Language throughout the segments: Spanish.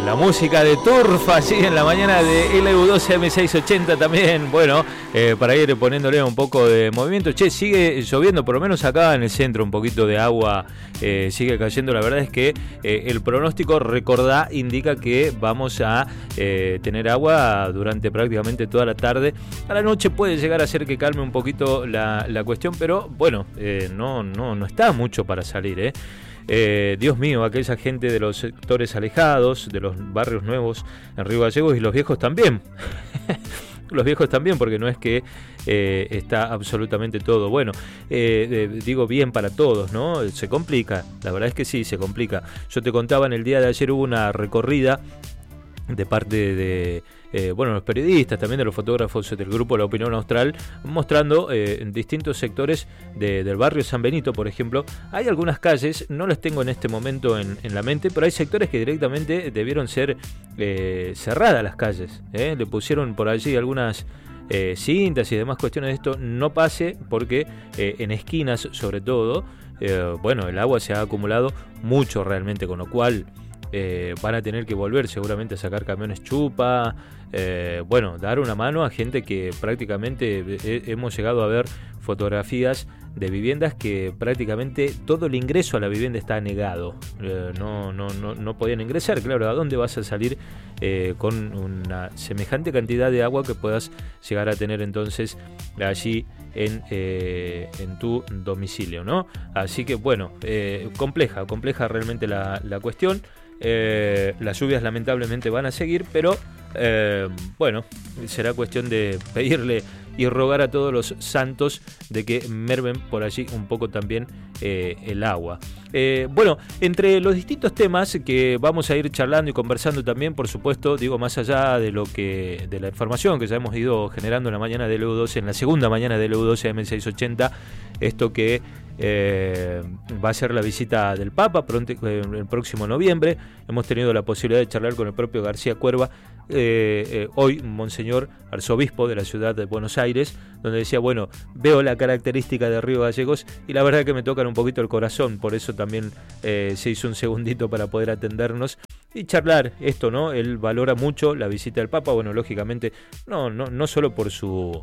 La música de Turfa, así en la mañana de LU12 M680 también. Bueno, para ir poniéndole un poco de movimiento. Che, sigue lloviendo, por lo menos acá en el centro, un poquito de agua sigue cayendo. La verdad es que el pronóstico, recordá, indica que vamos a tener agua durante prácticamente toda la tarde. A la noche puede llegar a ser que calme un poquito la cuestión, pero bueno, no está mucho para salir, Dios mío, aquella gente de los sectores alejados, de los barrios nuevos en Río Gallegos, y los viejos también. Los viejos también, porque no es que está absolutamente todo bueno. Digo bien para todos, ¿no? Se complica, la verdad es que sí, se complica. Yo te contaba, en el día de ayer hubo una recorrida de parte de los periodistas, también de los fotógrafos del grupo La Opinión Austral, mostrando en distintos sectores del barrio San Benito, por ejemplo. Hay algunas calles, no las tengo en este momento en la mente, pero hay sectores que directamente debieron ser cerradas las calles. Le pusieron por allí algunas cintas y demás cuestiones de esto, no pase, porque en esquinas sobre todo, el agua se ha acumulado mucho realmente, con lo cual van a tener que volver seguramente a sacar camiones chupa, dar una mano a gente que prácticamente hemos llegado a ver fotografías de viviendas que prácticamente todo el ingreso a la vivienda está negado. No podían ingresar. Claro, ¿a dónde vas a salir con una semejante cantidad de agua que puedas llegar a tener entonces allí en tu domicilio, ¿no? Así que compleja realmente la cuestión. Las lluvias lamentablemente van a seguir, pero será cuestión de pedirle y rogar a todos los santos de que mermen por allí un poco también el agua. Entre los distintos temas que vamos a ir charlando y conversando también, por supuesto, digo, más allá de de la información que ya hemos ido generando en la mañana de LU12, en la segunda mañana de LU12 M680, esto que va a ser la visita del Papa el próximo noviembre. Hemos tenido la posibilidad de charlar con el propio García Cuerva, hoy Monseñor Arzobispo de la ciudad de Buenos Aires, donde decía, veo la característica de Río Gallegos y la verdad que me tocan un poquito el corazón, por eso también se hizo un segundito para poder atendernos y charlar esto, ¿no? Él valora mucho la visita del Papa, lógicamente, no solo por su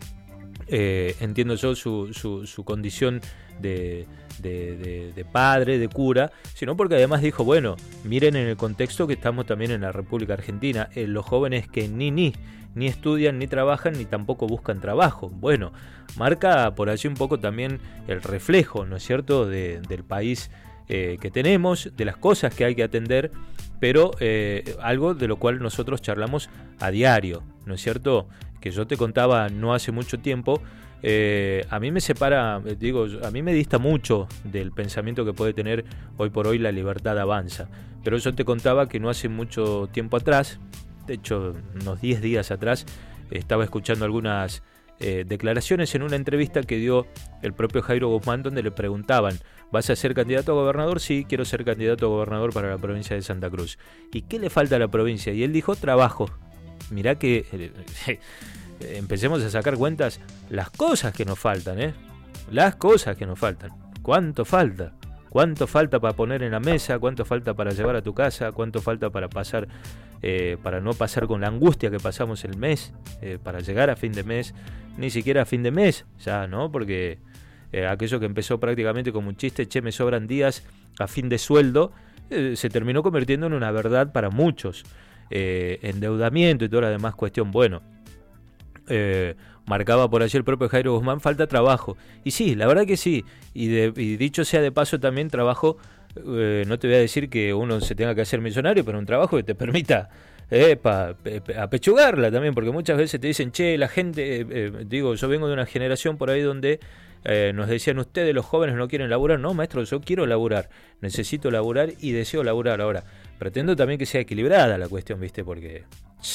entiendo yo su condición de padre, de cura, sino porque además dijo, miren en el contexto que estamos también en la República Argentina, los jóvenes que ni estudian, ni trabajan, ni tampoco buscan trabajo. Marca por allí un poco también el reflejo, ¿no es cierto?, del país que tenemos, de las cosas que hay que atender, pero algo de lo cual nosotros charlamos a diario, ¿no es cierto?, que yo te contaba no hace mucho tiempo. A mí me separa, a mí me dista mucho del pensamiento que puede tener hoy por hoy la libertad avanza. Pero yo te contaba que no hace mucho tiempo atrás, de hecho unos 10 días atrás, estaba escuchando algunas declaraciones en una entrevista que dio el propio Jairo Guzmán, donde le preguntaban, ¿vas a ser candidato a gobernador? Sí, quiero ser candidato a gobernador para la provincia de Santa Cruz. ¿Y qué le falta a la provincia? Y él dijo, trabajo. Mirá que empecemos a sacar cuentas, las cosas que nos faltan, las cosas que nos faltan. ¿Cuánto falta? ¿Cuánto falta para poner en la mesa? ¿Cuánto falta para llevar a tu casa? ¿Cuánto falta para pasar, para no pasar con la angustia que pasamos el mes, para llegar a fin de mes? Ni siquiera a fin de mes, ya, ¿no? Porque aquello que empezó prácticamente como un chiste, me sobran días a fin de sueldo, se terminó convirtiendo en una verdad para muchos. Endeudamiento y toda la demás cuestión, marcaba por allí el propio Jairo Guzmán, falta trabajo. Y sí, la verdad que sí. Y dicho sea de paso también, trabajo, no te voy a decir que uno se tenga que hacer millonario, pero un trabajo que te permita apechugarla también, porque muchas veces te dicen, la gente, yo vengo de una generación por ahí donde nos decían, ustedes los jóvenes no quieren laburar. No, maestro, yo quiero laburar, necesito laburar y deseo laburar. Ahora, pretendo también que sea equilibrada la cuestión, ¿viste? Porque,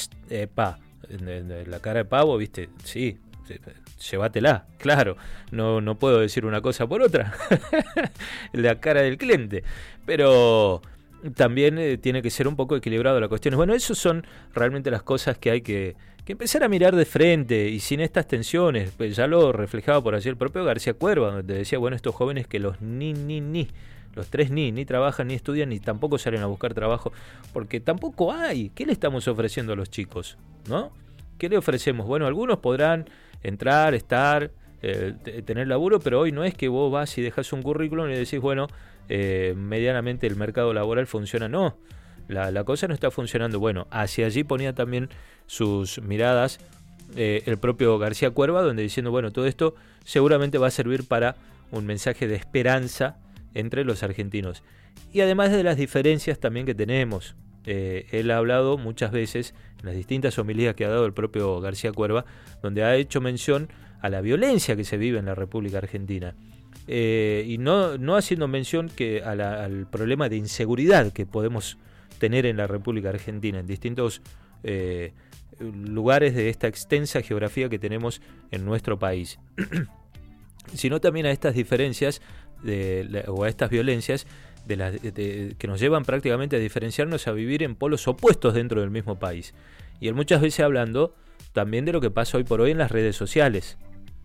la cara de pavo, ¿viste? Sí, llévatela, claro, no puedo decir una cosa por otra, la cara del cliente, pero también tiene que ser un poco equilibrado la cuestión. Esas son realmente las cosas que hay que empezar a mirar de frente y sin estas tensiones. Ya lo reflejaba por allí el propio García Cuerva, donde decía, estos jóvenes que los Los tres ni trabajan, ni estudian, ni tampoco salen a buscar trabajo, porque tampoco hay. ¿Qué le estamos ofreciendo a los chicos? ¿No? ¿Qué le ofrecemos? Bueno, algunos podrán entrar, estar, tener laburo, pero hoy no es que vos vas y dejas un currículum y decís, bueno, medianamente el mercado laboral funciona. No, la cosa no está funcionando. Bueno, hacia allí ponía también sus miradas el propio García Cuerva, donde diciendo, bueno, todo esto seguramente va a servir para un mensaje de esperanza entre los argentinos. Y además de las diferencias también que tenemos. Él ha hablado muchas veces en las distintas homilías que ha dado el propio García Cuerva, donde ha hecho mención a la violencia que se vive en la República Argentina. Y no haciendo mención que al problema de inseguridad que podemos tener en la República Argentina, en distintos lugares de esta extensa geografía que tenemos en nuestro país, sino también a estas diferencias o a estas violencias que nos llevan prácticamente a diferenciarnos, a vivir en polos opuestos dentro del mismo país. Y él muchas veces hablando también de lo que pasa hoy por hoy en las redes sociales,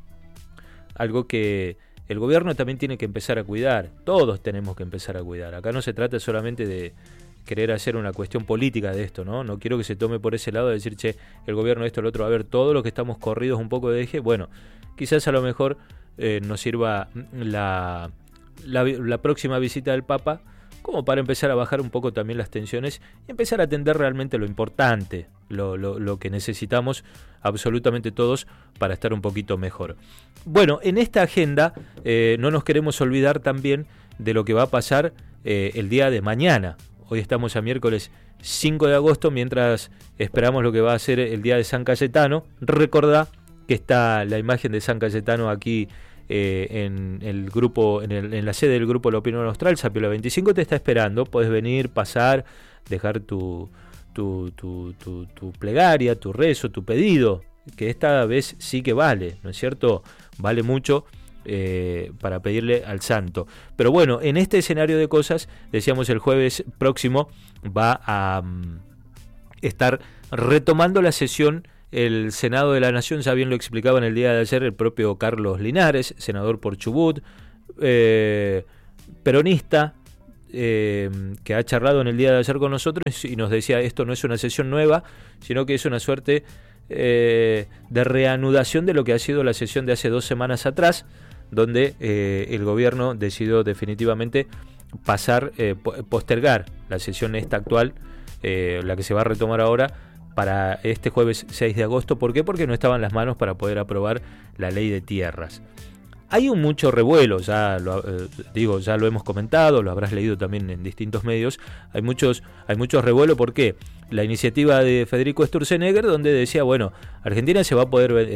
algo que el gobierno también tiene que empezar a cuidar. Todos tenemos que empezar a cuidar. Acá no se trata solamente de querer hacer una cuestión política de esto, ¿no? No quiero que se tome por ese lado de decir, che, el gobierno esto, el otro, a ver, todo lo que estamos corridos un poco de eje. Bueno, quizás a lo mejor nos sirva la próxima visita del Papa como para empezar a bajar un poco también las tensiones y empezar a atender realmente lo importante, lo que necesitamos absolutamente todos para estar un poquito mejor. Bueno, en esta agenda no nos queremos olvidar también de lo que va a pasar el día de mañana. Hoy estamos a miércoles 5 de agosto, mientras esperamos lo que va a ser el día de San Cayetano. Recordá que está la imagen de San Cayetano aquí en el grupo, en la sede del grupo La Opinión Austral. Sapiola 25 te está esperando. Puedes venir, pasar, dejar tu plegaria, tu rezo, tu pedido, que esta vez sí que vale, ¿no es cierto? Vale mucho para pedirle al santo. Pero bueno, en este escenario de cosas, decíamos, el jueves próximo va a estar retomando la sesión el Senado de la Nación. Ya bien lo explicaba en el día de ayer el propio Carlos Linares, senador por Chubut, peronista, que ha charlado en el día de ayer con nosotros y nos decía, esto no es una sesión nueva, sino que es una suerte de reanudación de lo que ha sido la sesión de hace 2 semanas atrás, donde el gobierno decidió definitivamente postergar la sesión esta actual, la que se va a retomar ahora, para este jueves 6 de agosto. ¿Por qué? Porque no estaban las manos para poder aprobar la ley de tierras. Hay mucho revuelo, ya lo hemos comentado, lo habrás leído también en distintos medios. Hay mucho revuelo. ¿Por qué? La iniciativa de Federico Sturzenegger, donde decía, bueno, Argentina se va a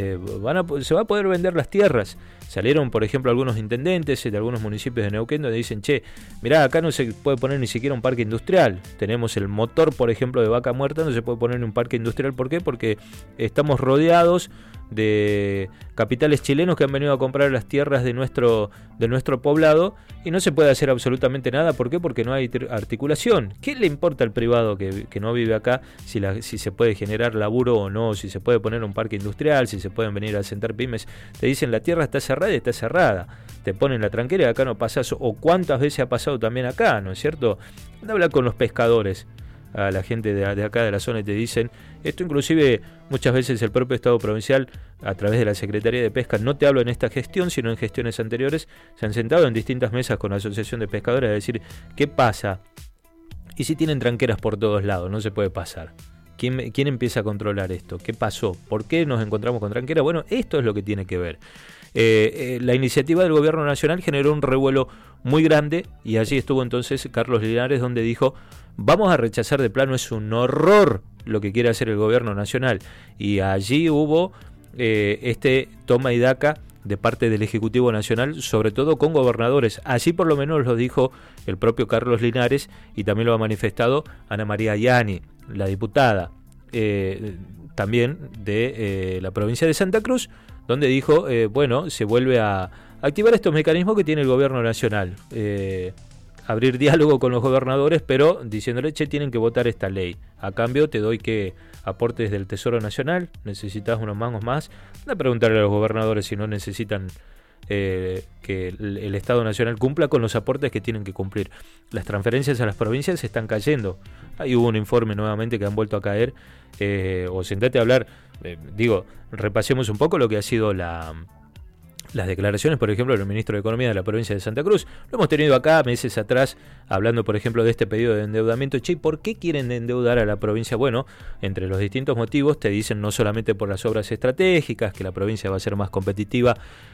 poder vender las tierras. Salieron, por ejemplo, algunos intendentes de algunos municipios de Neuquén donde dicen, che, mirá, acá no se puede poner ni siquiera un parque industrial. Tenemos el motor, por ejemplo, de Vaca Muerta, no se puede poner ni un parque industrial. ¿Por qué? Porque estamos rodeados de capitales chilenos que han venido a comprar las tierras de nuestro poblado y no se puede hacer absolutamente nada. ¿Por qué? Porque no hay articulación. ¿Qué le importa al privado que no vive acá si se puede generar laburo o no, si se puede poner un parque industrial, si se pueden venir a asentar pymes? Te dicen, la tierra está cerrada y está cerrada. Te ponen la tranquera y acá no pasa eso. O cuántas veces ha pasado también acá, ¿no es cierto? Anda a hablar con los pescadores, a la gente de acá de la zona, y te dicen esto. Inclusive muchas veces el propio Estado provincial, a través de la Secretaría de Pesca, no te hablo en esta gestión sino en gestiones anteriores, se han sentado en distintas mesas con la Asociación de Pescadores a decir, ¿qué pasa? Y si tienen tranqueras por todos lados, no se puede pasar. ¿Quién empieza a controlar esto? ¿Qué pasó? ¿Por qué nos encontramos con tranqueras? Bueno, esto es lo que tiene que ver. La iniciativa del gobierno nacional generó un revuelo muy grande y allí estuvo entonces Carlos Linares, donde dijo, vamos a rechazar de plano, es un horror lo que quiere hacer el gobierno nacional. Y allí hubo toma y daca de parte del Ejecutivo Nacional, sobre todo con gobernadores. Así por lo menos lo dijo el propio Carlos Linares, y también lo ha manifestado Ana María Yani, la diputada también de la provincia de Santa Cruz, donde dijo, bueno, se vuelve a activar estos mecanismos que tiene el gobierno nacional. Abrir diálogo con los gobernadores, pero diciéndole, che, tienen que votar esta ley. A cambio te doy que aportes del Tesoro Nacional, necesitas unos mangos más. Anda a preguntarle a los gobernadores si no necesitan que el Estado Nacional cumpla con los aportes que tienen que cumplir. Las transferencias a las provincias se están cayendo. Ahí hubo un informe nuevamente que han vuelto a caer. O sentate a hablar, repasemos un poco lo que ha sido las declaraciones, por ejemplo, del ministro de Economía de la provincia de Santa Cruz. Lo hemos tenido acá meses atrás, hablando, por ejemplo, de este pedido de endeudamiento. Che, ¿por qué quieren endeudar a la provincia? Bueno, entre los distintos motivos te dicen no solamente por las obras estratégicas, que la provincia va a ser más competitiva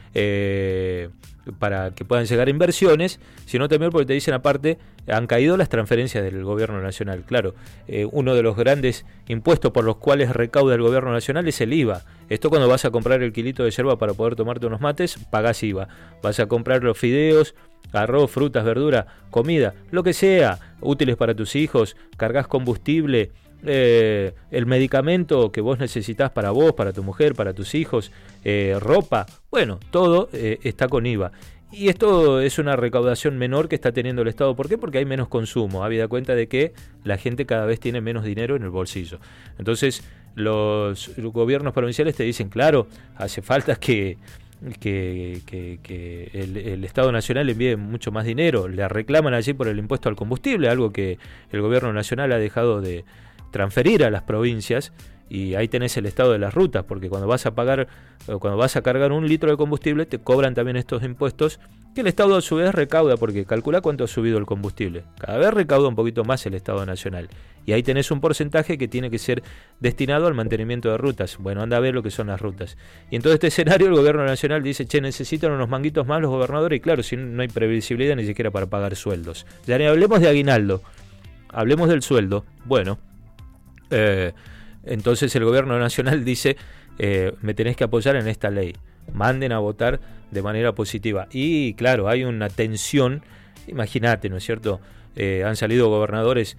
para que puedan llegar inversiones, sino también porque te dicen aparte, han caído las transferencias del gobierno nacional. Claro, uno de los grandes impuestos por los cuales recauda el gobierno nacional es el IVA. Esto cuando vas a comprar el kilito de yerba para poder tomarte unos mates, pagás IVA. Vas a comprar los fideos, arroz, frutas, verdura, comida, lo que sea, útiles para tus hijos, cargas combustible, el medicamento que vos necesitas para vos, para tu mujer, para tus hijos, ropa, bueno, todo está con IVA. Y esto es una recaudación menor que está teniendo el Estado. ¿Por qué? Porque hay menos consumo. Habida cuenta de que la gente cada vez tiene menos dinero en el bolsillo. Entonces, los gobiernos provinciales te dicen, claro, hace falta que el Estado Nacional envíe mucho más dinero. Le reclaman allí por el impuesto al combustible, algo que el gobierno nacional ha dejado de transferir a las provincias, y ahí tenés el estado de las rutas, porque cuando vas a pagar, cuando vas a cargar un litro de combustible, te cobran también estos impuestos que el Estado a su vez recauda, porque calcula cuánto ha subido el combustible. Cada vez recauda un poquito más el Estado Nacional, y ahí tenés un porcentaje que tiene que ser destinado al mantenimiento de rutas. Bueno, anda a ver lo que son las rutas. Y en todo este escenario el gobierno nacional dice, che, necesitan unos manguitos más los gobernadores, y claro, si no hay previsibilidad ni siquiera para pagar sueldos. Ya ni hablemos de aguinaldo, hablemos del sueldo. Bueno, entonces el gobierno nacional dice, me tenés que apoyar en esta ley, manden a votar de manera positiva. Y claro, hay una tensión, imagínate, ¿no es cierto? Han salido gobernadores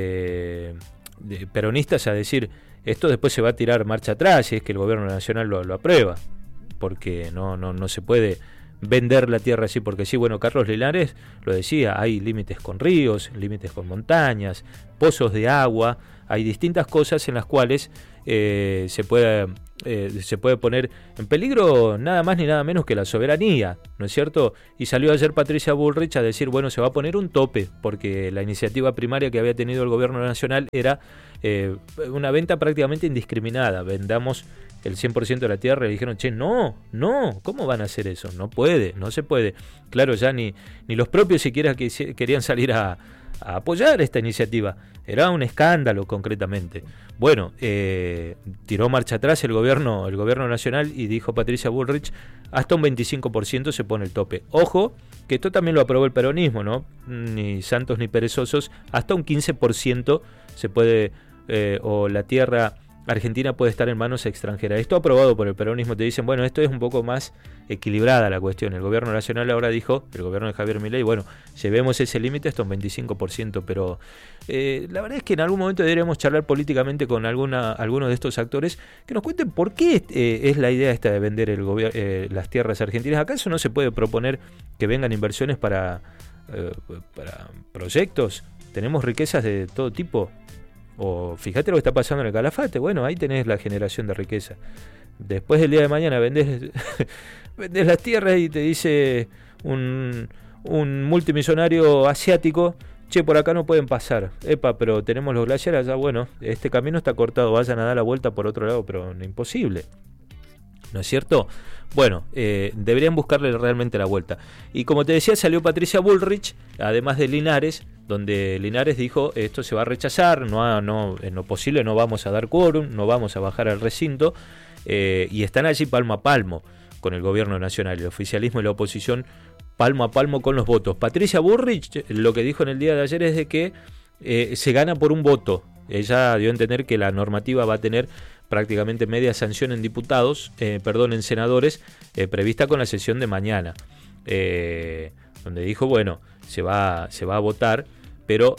peronistas a decir, esto después se va a tirar marcha atrás si es que el gobierno nacional lo aprueba, porque no se puede vender la tierra así porque sí. Bueno, Carlos Linares lo decía, hay límites con ríos, límites con montañas, pozos de agua, hay distintas cosas en las cuales se puede poner en peligro nada más ni nada menos que la soberanía, ¿no es cierto? Y salió ayer Patricia Bullrich a decir, bueno, se va a poner un tope, porque la iniciativa primaria que había tenido el gobierno nacional era una venta prácticamente indiscriminada. Vendamos el 100% de la tierra. Y dijeron, che, no, ¿cómo van a hacer eso? No se puede. Claro, ya ni los propios siquiera querían salir a apoyar esta iniciativa. Era un escándalo concretamente. Bueno, tiró marcha atrás el gobierno nacional y dijo Patricia Bullrich, hasta un 25% se pone el tope. Ojo, que esto también lo aprobó el peronismo, ¿no? Ni santos ni perezosos, hasta un 15% se puede, o la tierra argentina puede estar en manos extranjeras. Esto aprobado por el peronismo. Te dicen, bueno, esto es un poco más equilibrada la cuestión. El gobierno nacional ahora dijo, el gobierno de Javier Milei, bueno, llevemos ese límite hasta un 25%, pero la verdad es que en algún momento deberíamos charlar políticamente con algunos de estos actores que nos cuenten por qué es la idea esta de vender las tierras argentinas. ¿Acaso no se puede proponer que vengan inversiones para proyectos? Tenemos riquezas de todo tipo. O fíjate lo que está pasando en el Calafate. Bueno, ahí tenés la generación de riqueza. Después del día de mañana vendés las tierras y te dice un multimillonario asiático, che, por acá no pueden pasar. Epa, pero tenemos los glaciares allá. Bueno, este camino está cortado, vayan a dar la vuelta por otro lado, pero no, imposible. ¿No es cierto? Bueno, deberían buscarle realmente la vuelta. Y como te decía, salió Patricia Bullrich, además de Linares, donde Linares dijo, esto se va a rechazar, no, en lo posible no vamos a dar quórum, no vamos a bajar al recinto, y están allí palmo a palmo con el gobierno nacional, el oficialismo y la oposición palmo a palmo con los votos. Patricia Bullrich lo que dijo en el día de ayer es de que se gana por un voto. Ella dio a entender que la normativa va a tener prácticamente media sanción en en senadores, prevista con la sesión de mañana, donde dijo, bueno, se va a votar, pero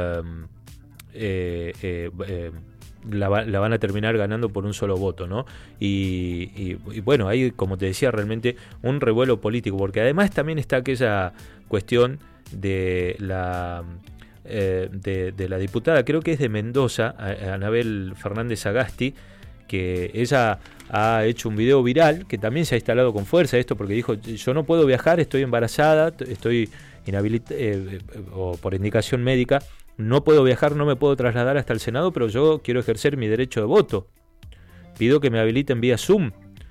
la van a terminar ganando por un solo voto, ¿no? Y bueno, hay, como te decía, realmente un revuelo político, porque además también está aquella cuestión de la diputada, creo que es de Mendoza, Anabel Fernández Agasti, que ella ha hecho un video viral que también se ha instalado con fuerza esto, porque dijo: yo no puedo viajar, estoy embarazada, estoy inhabilitada o por indicación médica, no puedo viajar, no me puedo trasladar hasta el Senado, pero yo quiero ejercer mi derecho de voto. Pido que me habiliten vía Zoom.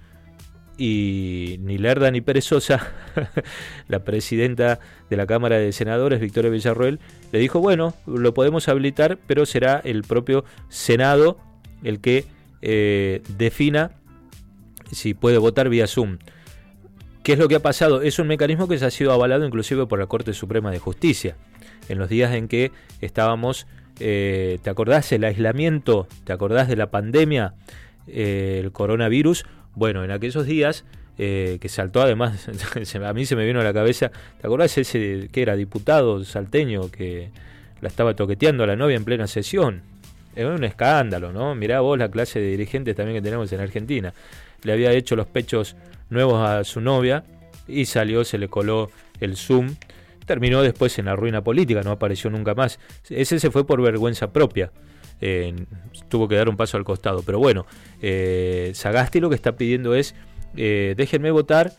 Y ni lerda ni perezosa, la presidenta de la Cámara de Senadores, Victoria Villarroel, le dijo: bueno, lo podemos habilitar, pero será el propio Senado el que defina si puede votar vía Zoom. ¿Qué es lo que ha pasado? Es un mecanismo que ya ha sido avalado inclusive por la Corte Suprema de Justicia. En los días en que estábamos, ¿te acordás el aislamiento? ¿Te acordás de la pandemia? El coronavirus. Bueno, en aquellos días que saltó, además, a mí se me vino a la cabeza, ¿te acordás ese que era diputado salteño que la estaba toqueteando a la novia en plena sesión? Era un escándalo, ¿no? Mirá vos la clase de dirigentes también que tenemos en Argentina. Le había hecho los pechos nuevos a su novia y salió, se le coló el Zoom. Terminó después en la ruina política, no apareció nunca más. Ese se fue por vergüenza propia. Tuvo que dar un paso al costado. Pero bueno, Sagasti lo que está pidiendo es: déjenme votar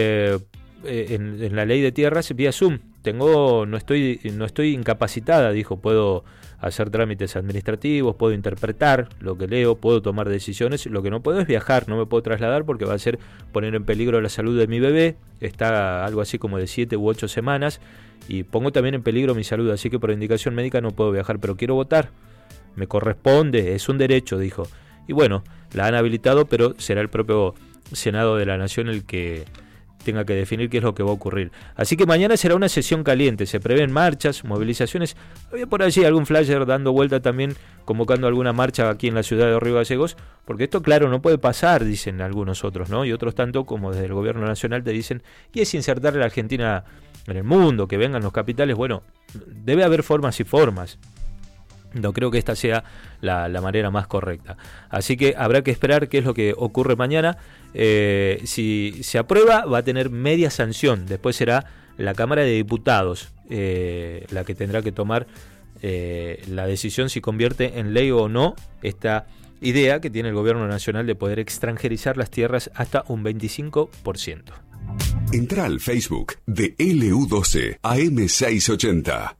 en la ley de tierras vía Zoom. No estoy incapacitada, dijo, puedo hacer trámites administrativos, puedo interpretar lo que leo, puedo tomar decisiones. Lo que no puedo es viajar, no me puedo trasladar porque va a ser poner en peligro la salud de mi bebé. Está algo así como de 7 u 8 semanas y pongo también en peligro mi salud, así que por indicación médica no puedo viajar, pero quiero votar. Me corresponde, es un derecho, dijo. Y bueno, la han habilitado, pero será el propio Senado de la Nación el que tenga que definir qué es lo que va a ocurrir. Así que mañana será una sesión caliente, se prevén marchas, movilizaciones. Había por allí algún flyer dando vuelta también, convocando alguna marcha aquí en la ciudad de Río Gallegos, porque esto, claro, no puede pasar, dicen algunos otros, ¿no? Y otros tanto, como desde el gobierno nacional, te dicen: y es insertar a la Argentina en el mundo, que vengan los capitales. Bueno, debe haber formas y formas. No creo que esta sea la manera más correcta. Así que habrá que esperar qué es lo que ocurre mañana. Si se aprueba, va a tener media sanción. Después será la Cámara de Diputados la que tendrá que tomar la decisión si convierte en ley o no esta idea que tiene el gobierno nacional de poder extranjerizar las tierras hasta un 25%. Entra al Facebook de LU12 AM680.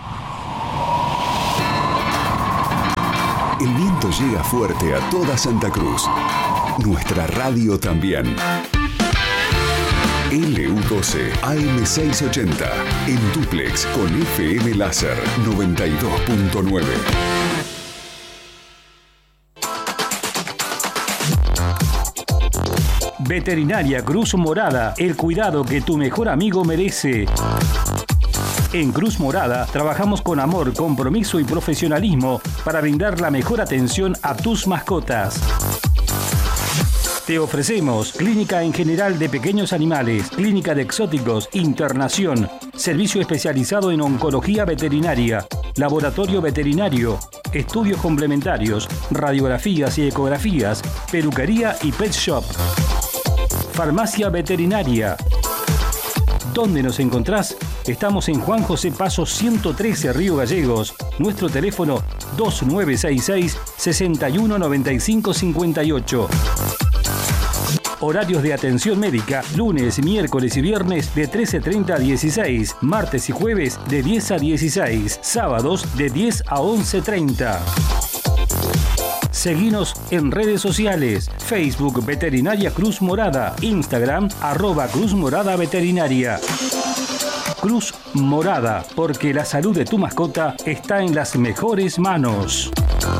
El viento llega fuerte a toda Santa Cruz. Nuestra radio también. LU12 AM680 en dúplex con FM láser 92.9. Veterinaria Cruz Morada, el cuidado que tu mejor amigo merece. En Cruz Morada trabajamos con amor, compromiso y profesionalismo para brindar la mejor atención a tus mascotas. Te ofrecemos clínica en general de pequeños animales, clínica de exóticos, internación, servicio especializado en oncología veterinaria, laboratorio veterinario, estudios complementarios, radiografías y ecografías, peluquería y pet shop. Farmacia veterinaria. ¿Dónde nos encontrás? Estamos en Juan José Paso 113, Río Gallegos. Nuestro teléfono 2966-619558. Horarios de atención médica: lunes, miércoles y viernes de 13:30 a 16, martes y jueves de 10 a 16, sábados de 10 a 11:30. Seguinos en redes sociales: Facebook Veterinaria Cruz Morada, Instagram @Cruz Morada Veterinaria. Cruz Morada, porque la salud de tu mascota está en las mejores manos.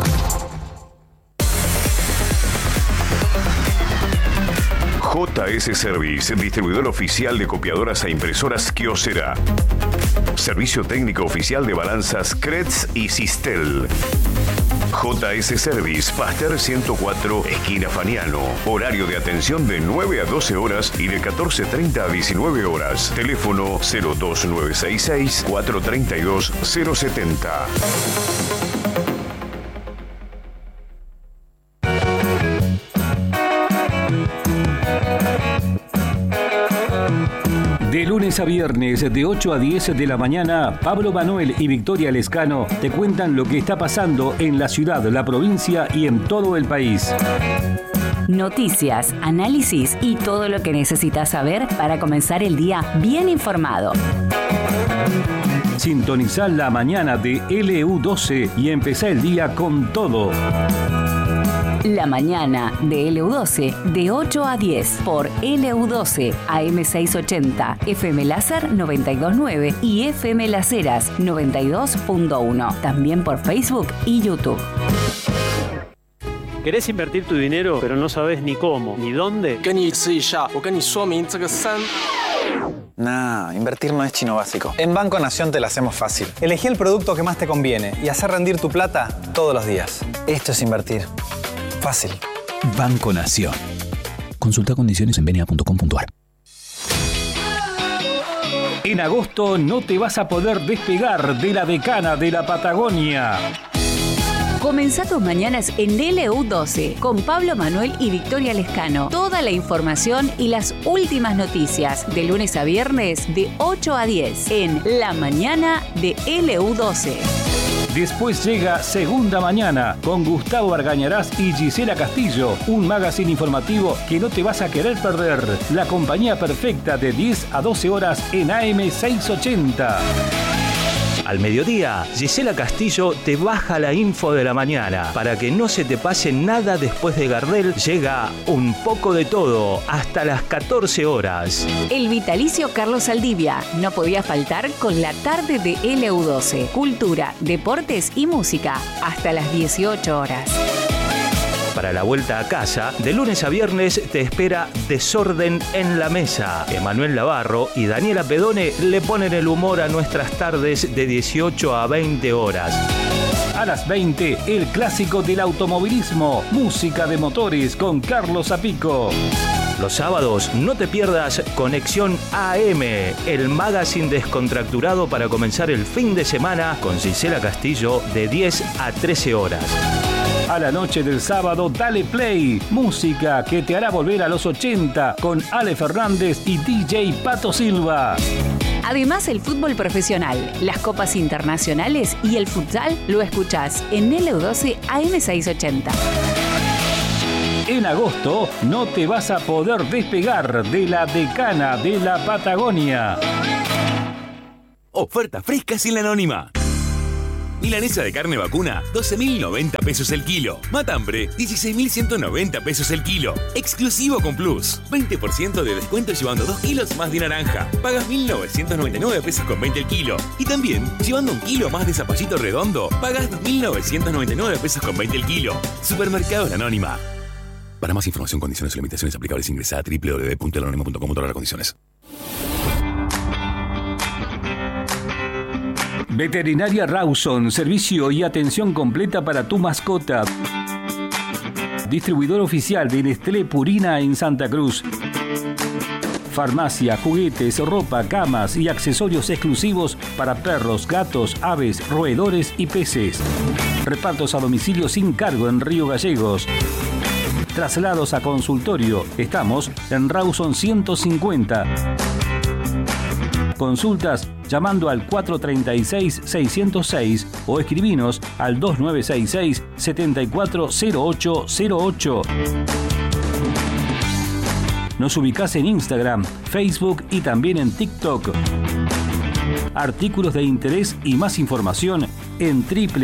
JS Service, distribuidor oficial de copiadoras e impresoras Kyocera. Servicio técnico oficial de balanzas Kretz y Sistel. JS Service, Pasteur 104, esquina Faniano. Horario de atención de 9 a 12 horas y de 14:30 a 19 horas. Teléfono 02966 432 070. De lunes lunes a viernes de 8 a 10 de la mañana, Pablo Manuel y Victoria Lescano te cuentan lo que está pasando en la ciudad, la provincia y en todo el país. Noticias, análisis y todo lo que necesitas saber para comenzar el día bien informado. Sintonizá la mañana de LU12 y empezá el día con todo. La mañana de LU12 de 8 a 10 por LU12 AM680, FM Láser 92.9 y FM Las Heras 92.1. También por Facebook y YouTube. ¿Querés invertir tu dinero, pero no sabes ni cómo, ni dónde? Nah, invertir no es chino básico. En Banco Nación te la hacemos fácil. Elegí el producto que más te conviene y hacer rendir tu plata todos los días. Esto es invertir. Fácil. Banco Nación. Consulta condiciones en bna.com.ar. En agosto no te vas a poder despegar de la decana de la Patagonia. Comenzá tus mañanas en LU12 con Pablo Manuel y Victoria Lescano. Toda la información y las últimas noticias de lunes a viernes de 8 a 10 en La Mañana de LU12. Después llega Segunda Mañana con Gustavo Argañarás y Gisela Castillo, un magazine informativo que no te vas a querer perder. La compañía perfecta de 10 a 12 horas en AM680. Al mediodía, Gisela Castillo te baja la info de la mañana. Para que no se te pase nada después de Gardel, llega Un poco de todo hasta las 14 horas. El vitalicio Carlos Saldivia no podía faltar con la tarde de LU12. Cultura, deportes y música hasta las 18 horas. Para la vuelta a casa, de lunes a viernes te espera Desorden en la Mesa. Emanuel Navarro y Daniela Pedone le ponen el humor a nuestras tardes de 18 a 20 horas. A las 20, el clásico del automovilismo, música de motores con Carlos Zapico. Los sábados no te pierdas Conexión AM, el magazine descontracturado para comenzar el fin de semana con Gisela Castillo de 10 a 13 horas. A la noche del sábado, dale play. Música que te hará volver a los 80 con Ale Fernández y DJ Pato Silva. Además, el fútbol profesional, las copas internacionales y el futsal lo escuchás en LU12 AM680. En agosto no te vas a poder despegar de la decana de la Patagonia. Oferta fresca sin la anónima. Milanesa de carne vacuna, 12.090 pesos el kilo. Matambre, 16.190 pesos el kilo. Exclusivo con Plus. 20% de descuento llevando 2 kilos más de naranja. Pagas 1.999 pesos con 20 el kilo. Y también, llevando 1 kilo más de zapallito redondo, pagas 2.999 pesos con 20 el kilo. Supermercados La Anónima. Para más información, condiciones y limitaciones aplicables, ingresa a www.elanónima.com/condiciones. Veterinaria Rawson, servicio y atención completa para tu mascota. Distribuidor oficial de Nestlé Purina en Santa Cruz. Farmacia, juguetes, ropa, camas y accesorios exclusivos para perros, gatos, aves, roedores y peces. Repartos a domicilio sin cargo en Río Gallegos. Traslados a consultorio. Estamos en Rawson 150. Consultas llamando al 436-606 o escribinos al 2966-740808. Nos ubicás en Instagram, Facebook y también en TikTok. Artículos de interés y más información en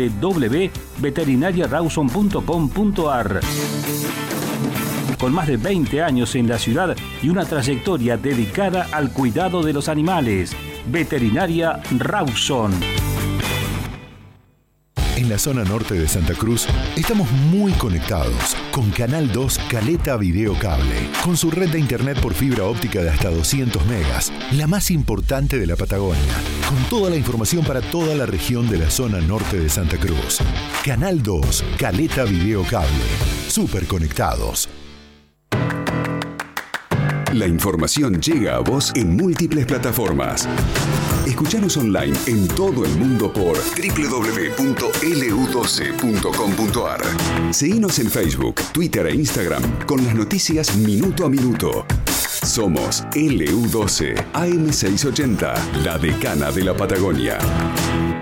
www.veterinariarawson.com.ar. Con más de 20 años en la ciudad y una trayectoria dedicada al cuidado de los animales. Veterinaria Rawson. En la zona norte de Santa Cruz estamos muy conectados con Canal 2 Caleta Video Cable, con su red de internet por fibra óptica de hasta 200 megas, la más importante de la Patagonia, con toda la información para toda la región de la zona norte de Santa Cruz. Canal 2 Caleta Video Cable, súper conectados. La información llega a vos en múltiples plataformas. Escuchanos online en todo el mundo por www.lu12.com.ar. Seguinos en Facebook, Twitter e Instagram con las noticias minuto a minuto. Somos LU12, AM680, la decana de la Patagonia.